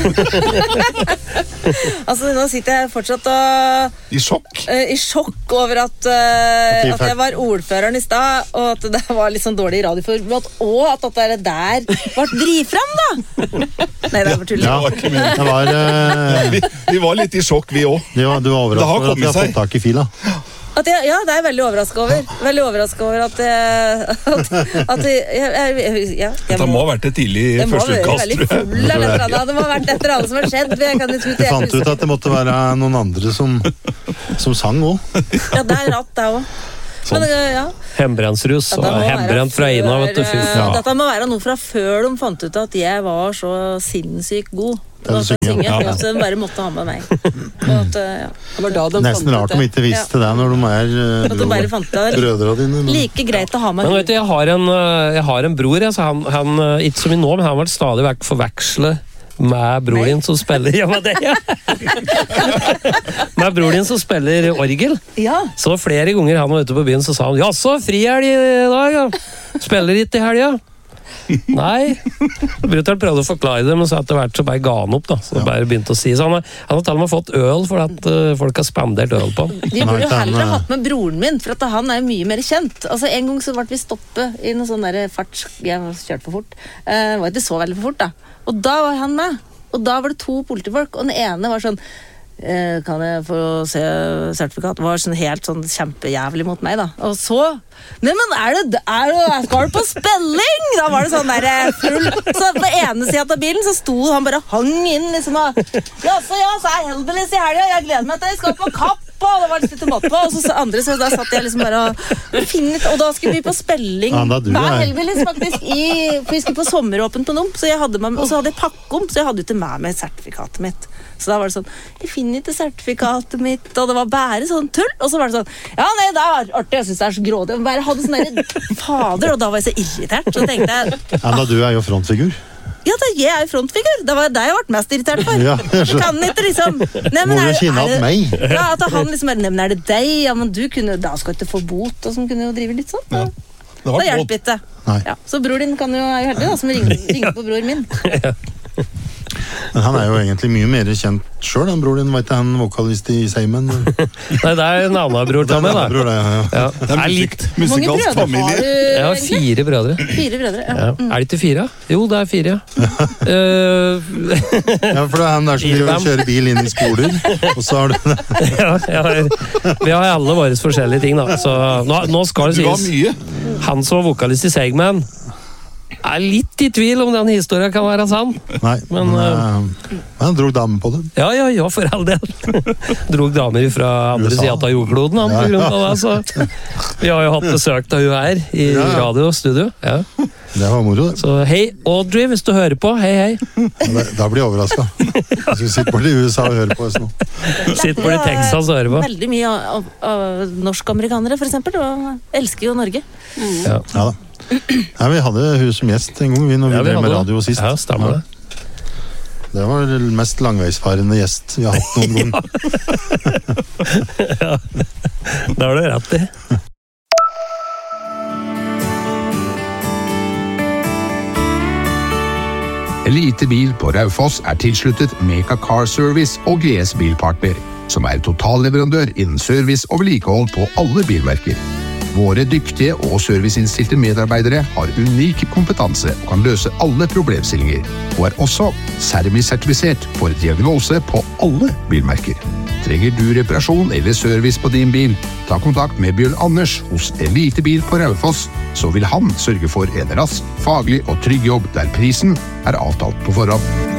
Altså, nå sitter jeg fortsatt og... I sjokk over at jeg var ordføreren i sted, og at det var litt sånn dårlig radioforblått, og at det der var drivfram, da! Nei, det var tullig. Ja, det var... Vi var litt i sjokk, vi også. Du var overrasket over at vi har fått tak i fila. Ja, det er veldig overrasket over. Veldig overrasket over at det må ha vært et tidlig første utkast, tror jeg. Det må ha vært et eller annet som har skjedd. Vi fant ut at det måtte være noen andre som sang også. Ja, det er ratt det også. Sånn. Hembrennsrus og hembrent fra Ina, vet du. Dette må være noe fra før de fant ut at jeg var så sinnssykt god. Så de bare måtte ha med meg. Nesten rart de ikke visste det når de brødre dine. Like greit å ha med. Men vet du, jeg har en bror, han ikke som i nå, men han var stadig vekk forveksle med bror din som spiller med bror din som spiller orgel. Så flere ganger han var ute på byen, så sa han, ja, så fri er de i dag, ja. Spiller ikke i helga. Nei, brutalt prøvde å forklare det, men så etter hvert så bare ga han opp da, så bare begynte å si så han har til og med fått øl for at folk har spandert øl på han. De burde jo heller hatt med broren min, for at han er mye mer kjent. Altså en gang så ble vi stoppet i noen sånn der fart, jeg kjørte for fort, var ikke så veldig for fort da, og da var han med, og da var det 2 politifolk, og den ene var sånn, kan jeg få se sertifikat? Det var sånn helt sånn kjempejævlig mot meg da. Og så, nei, men skal du på spilling? Da var det sånn der full. Så på ene siden av bilen så sto han bare hang inn liksom og, ja, så er Hellbillies i helga, jeg gleder meg til jeg skal på kapp, og det var litt tomat på, og så andre, så da satt jeg liksom bare og da skulle vi på spilling med Hellbillies faktisk for vi skulle på sommeråpen på Nump, så jeg hadde med, og så hadde jeg pakket om, så jeg hadde ikke med meg sertifikatet mitt. Så da var det sånn, jeg finner ikke sertifikatet mitt, og det var bare sånn tull, og så var det sånn, ja, nei, det er artig, jeg synes det er så grådig, jeg bare hadde sånn der fader, og da var jeg så irritert, så tenkte jeg... Ja, da du er jo frontfigur. Ja, jeg er jo frontfigur, det var det jeg ble mest irritert for. Ja, jeg kan ikke liksom... Må du kjenne at meg? Ja, at han liksom bare, nei, men er det deg? Ja, men du kunne, da skal ikke få bot, og som kunne jo drive litt sånn. Ja. Det hjelper ikke. Ja, så bror din kan jo, er jo heldig da, som ringer på bror min. Men han er jo egentlig mye mer kjent selv, den bror din, vet du, han vokalist i Seimen. Nei, det er en annen bror til meg, da. Det er litt musikalsk familie. Jeg har 4 brødre. 4 brødre, ja. Er det ikke 4? Jo, det er 4, ja. Ja, for det er han der som kjører bil inn i spoler, og så har du det. Vi har alle våre forskjellige ting, da. Så nå skal det sies. Han som var vokalist i Segman, er litt i tvil om den historien kan være sann. Nei, men han drog damer på det. Ja, for all del. Drog damer fra andre siden av jordkloden, han, på grunn av det, så vi har jo hatt besøk av hun her i radiostudio. Ja. Det var moro, det. Så hei, Audrey, hvis du hører på, hei. Da blir jeg overrasket. Jeg skal sitte bort i USA og høre på oss nå. Sitte bort i Texas og høre på. Veldig mye av norsk-amerikanere, for eksempel, og elsker jo Norge. Ja da. Ja, vi hadde hun som gjest en gang når vi drev med radio sist. Ja, stemmer det. Det var den mest langveisfarende gjest vi har hatt noen gang. Ja, det har du rett i. Elite Bil på Raufoss er tilsluttet Meka Car Service og GS Bilpartner, som er totalleverandør innen service og vedlikehold på alle bilmerker. Våre dyktige og serviceinnstilte medarbeidere har unik kompetanse og kan løse alle problemstillinger, og er også Sermi-sertifisert for diagnose på alle bilmerker. Trenger du reparasjon eller service på din bil, ta kontakt med Bjørn Anders hos Elite Bil på Raufoss, så vil han sørge for en rask, faglig og trygg jobb der prisen er avtalt på forhånd.